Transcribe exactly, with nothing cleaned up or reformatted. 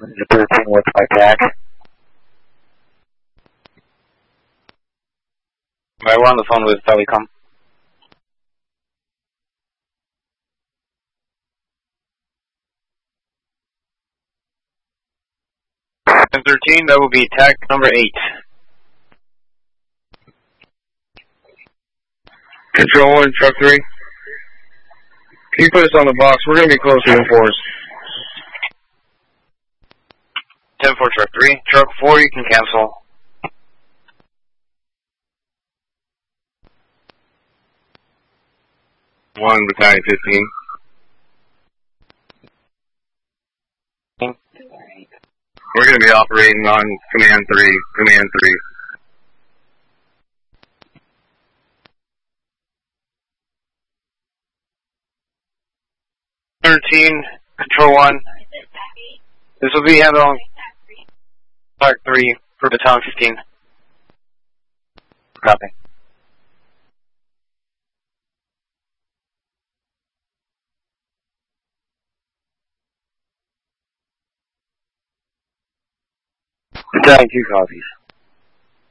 thirteen with my tac. Alright, we're on the phone with Telecom. thirteen, that will be tac number eight. Control one, truck three. Can you put us on the box? We're going to be close to enforce. ten four, truck three. Truck four, you can cancel. one, battalion fifteen. We're going to be operating on command three, command three. thirteen, control one. This will be handled on Clark three for battalion fifteen. Copy. Battalion two copies.